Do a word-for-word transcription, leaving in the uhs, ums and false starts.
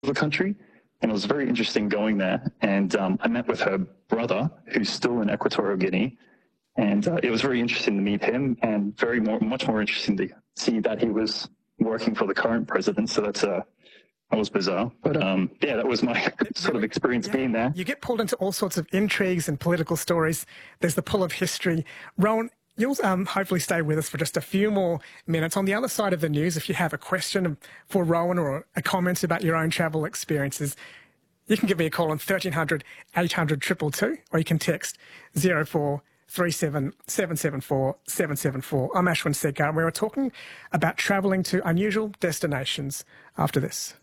the country. And it was very interesting going there. And um, I met with her brother, who's still in Equatorial Guinea. And uh, it was very interesting to meet him, and very more, much more interesting to see that he was working for the current president. So that's uh, that was bizarre. But um, yeah, that was my sort of experience yeah. being there. You get pulled into all sorts of intrigues and political stories. There's the pull of history. Rowan, you'll um, hopefully stay with us for just a few more minutes. On the other side of the news, if you have a question for Rowan or a comment about your own travel experiences, you can give me a call on thirteen hundred, eight hundred, two two two, or you can text zero four three seven, seven seven four, seven seven four. I'm Ashwin Segar, and we were talking about travelling to unusual destinations after this.